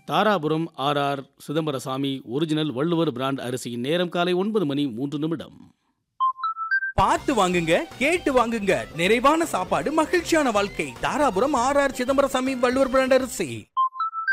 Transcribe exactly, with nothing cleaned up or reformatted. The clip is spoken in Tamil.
Dharapuram R R Chidambarasamy original Valluvar brand அரிசியின் நேரம் காலை ஒன்பது மணி மூன்று நிமிடம். பார்த்து வாங்குங்க, கேட்டு வாங்குங்க. நிறைவான சாப்பாடு, மகிழ்ச்சியான வாழ்க்கை. Dharapuram R R Chidambarasamy Valluvar brand அரிசி.